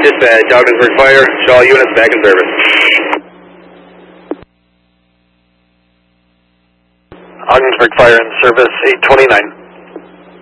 Dispatch, Ogdensburg Fire, show all units back in service. Ogdensburg Fire in service, 829.